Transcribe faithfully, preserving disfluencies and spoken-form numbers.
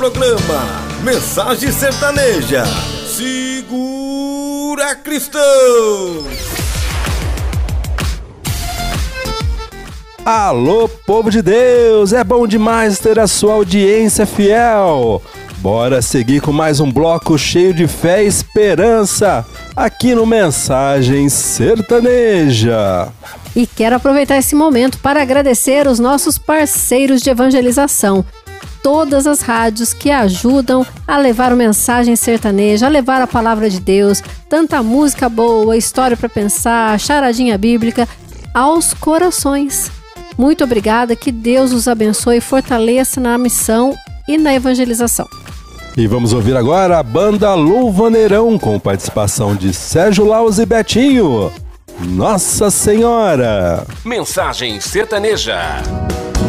Programa Mensagem Sertaneja. Segura, cristão! Alô, povo de Deus! É bom demais ter a sua audiência fiel. Bora seguir com mais um bloco cheio de fé e esperança aqui no Mensagem Sertaneja. E quero aproveitar esse momento para agradecer os nossos parceiros de evangelização. Todas as rádios que ajudam a levar o Mensagem Sertaneja, a levar a palavra de Deus, tanta música boa, história para pensar, charadinha bíblica, aos corações. Muito obrigada, que Deus os abençoe e fortaleça na missão e na evangelização. E vamos ouvir agora a banda Louvaneirão, com participação de Sérgio Laus e Betinho. Nossa Senhora! Mensagem Sertaneja.